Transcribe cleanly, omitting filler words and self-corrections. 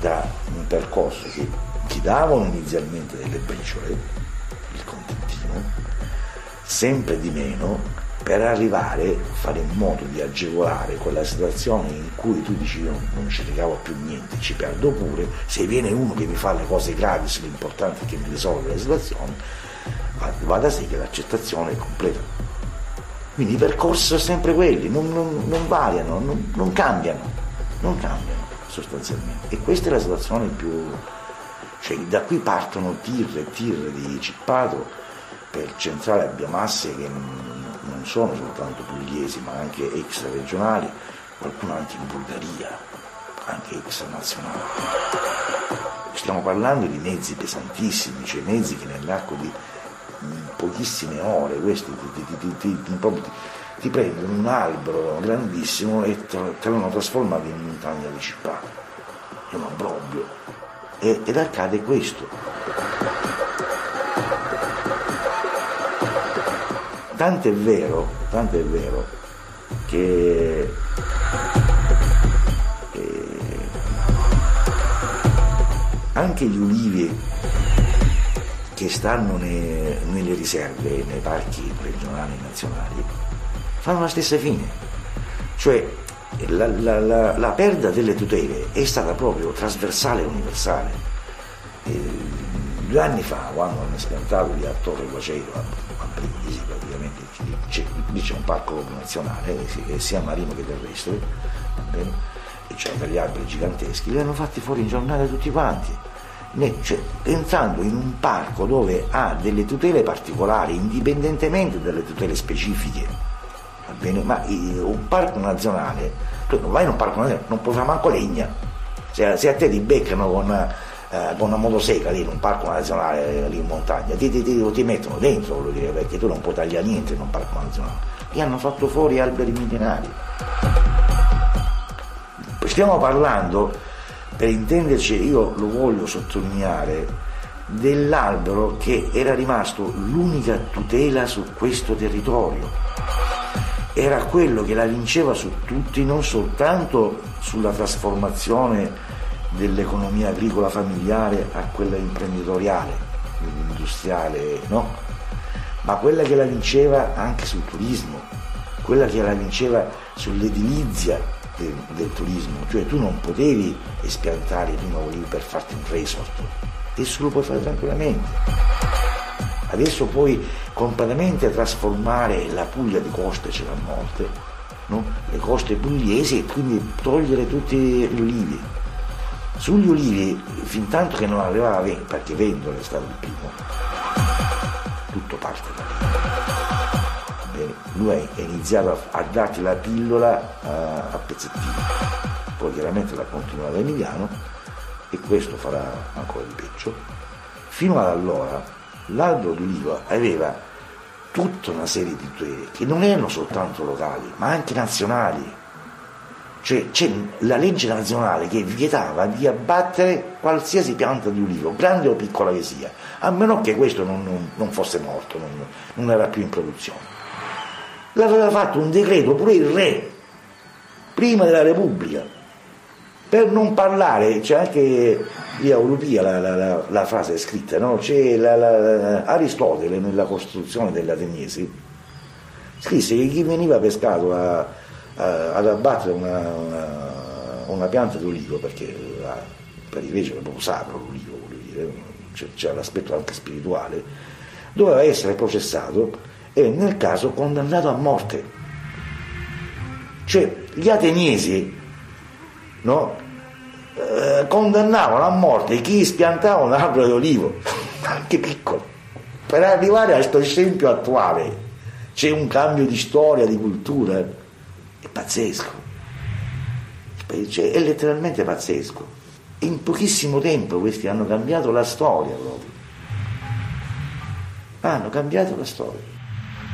da un percorso che ti davano inizialmente delle briciole, il contentino, sempre di meno, per arrivare a fare in modo di agevolare quella situazione in cui tu dici io non ci ricavo più niente, ci perdo pure, se viene uno che mi fa le cose gratis, l'importante è che mi risolve la situazione, va da sé che l'accettazione è completa. Quindi i percorsi sono sempre quelli, non variano, non cambiano sostanzialmente. E questa è la situazione più... cioè da qui partono tir e tir di Cippato per centrali a biomasse che non sono soltanto pugliesi ma anche extraregionali, qualcuno anche in Bulgaria, anche extranazionali. Stiamo parlando di mezzi pesantissimi, cioè mezzi che nell'arco di pochissime ore questi ti prendono un albero grandissimo e te l'hanno trasformato in montagna di Cippato. È un obbrobrio. Ed accade questo. Tant'è vero che anche gli ulivi che stanno nelle riserve, nei parchi regionali e nazionali, fanno la stessa fine. Cioè la perdita delle tutele è stata proprio trasversale e universale. 2 anni fa, quando hanno spiantato lì a Torre Guaceiro, a Brindisi, praticamente c'è un parco nazionale, sia marino che terrestre, e c'è degli alberi giganteschi, li hanno fatti fuori in giornata tutti quanti, cioè, entrando in un parco dove ha delle tutele particolari, indipendentemente dalle tutele specifiche, va bene? Ma un parco nazionale, tu non vai in un parco nazionale, non puoi fare manco legna, se a te ti beccano con una motosega lì in un parco nazionale lì in montagna, ti mettono dentro, voglio dire, perché tu non puoi tagliare niente in un parco nazionale. Gli hanno fatto fuori alberi millenari. Stiamo parlando, per intenderci, io lo voglio sottolineare, dell'albero che era rimasto l'unica tutela su questo territorio. Era quello che la vinceva su tutti, non soltanto sulla trasformazione dell'economia agricola familiare a quella imprenditoriale, industriale, no? Ma quella che la vinceva anche sul turismo, quella che la vinceva sull'edilizia del turismo, cioè tu non potevi espiantare prima Olivo per farti un resort, adesso lo puoi fare tranquillamente. Adesso puoi completamente trasformare la Puglia di coste, ce l'ha molte, no? Le coste pugliesi, e quindi togliere tutti gli ulivi. Sugli ulivi, fin tanto che non arrivava perché Vendola è stato il primo, tutto parte da lì. Bene, lui ha iniziato a darti la pillola a pezzettini, poi chiaramente l'ha continuato Emiliano e questo farà ancora di peggio. Fino ad allora l'albero d'ulivo aveva tutta una serie di tutele che non erano soltanto locali ma anche nazionali. Cioè c'è la legge nazionale che vietava di abbattere qualsiasi pianta di ulivo, grande o piccola che sia, a meno che questo non fosse morto, non era più in produzione. L'aveva fatto un decreto pure il re, prima della Repubblica, per non parlare, c'è anche lì a Olupia la frase scritta, no? C'è Aristotele nella Costituzione degli Ateniesi scrisse che chi veniva pescato ad abbattere una pianta d'olivo, perché per i greci era proprio sacro l'olivo, c'era l'aspetto anche spirituale, doveva essere processato e nel caso condannato a morte. Cioè gli ateniesi, no, condannavano a morte chi spiantava un albero d'olivo, anche piccolo. Per arrivare a questo esempio attuale c'è un cambio di storia, di cultura. È pazzesco, cioè, è letteralmente pazzesco. In pochissimo tempo questi hanno cambiato la storia proprio. Hanno cambiato la storia.